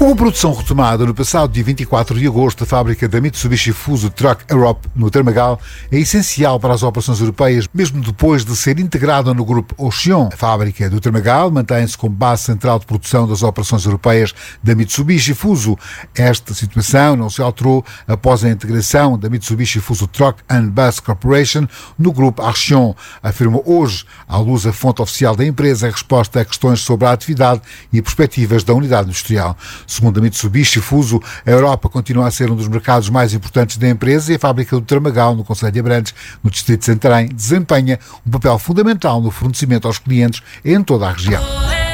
Com a produção retomada no passado dia 24 de agosto, a fábrica da Mitsubishi Fuso Truck Europe, no Termagal, é essencial para as operações europeias, mesmo depois de ser integrada no grupo Auchan. A fábrica do Termagal mantém-se como base central de produção das operações europeias da Mitsubishi Fuso. Esta situação não se alterou após a integração da Mitsubishi Fuso Truck and Bus Corporation no grupo Auchan, afirmou hoje, à luz a fonte oficial da empresa, em resposta a questões sobre a atividade e perspectivas da unidade industrial. Segundo a Mitsubishi Fuso, a Europa continua a ser um dos mercados mais importantes da empresa e a fábrica do Termagal, no concelho de Abrantes, no distrito de Santarém, desempenha um papel fundamental no fornecimento aos clientes em toda a região.